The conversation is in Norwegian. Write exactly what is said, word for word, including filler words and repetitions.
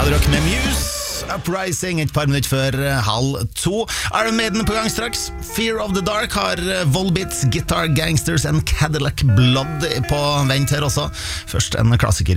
Radio Rock med Muse, Uprising, et par minutter før halv to. Iron Maiden på gang straks. Fear of the Dark har Volbeat, Guitar Gangsters and Cadillac Blood på vent her også. Først en klassiker.